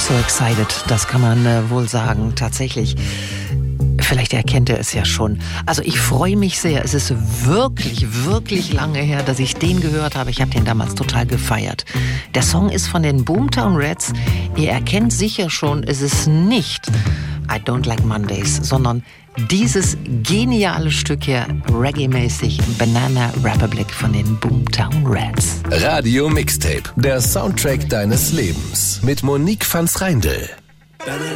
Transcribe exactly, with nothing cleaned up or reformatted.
So excited, das kann man äh, wohl sagen, tatsächlich. Vielleicht erkennt er es ja schon. Also ich freue mich sehr. Es ist wirklich, wirklich lange her, dass ich den gehört habe. Ich habe den damals total gefeiert. Der Song ist von den Boomtown Rats. Ihr erkennt sicher schon, es ist nicht I Don't Like Mondays, sondern dieses geniale Stück hier, Reggae-mäßig, Banana Republic von den Boomtown Rats. Radio Mixtape, der Soundtrack deines Lebens mit Monique van Schreindel.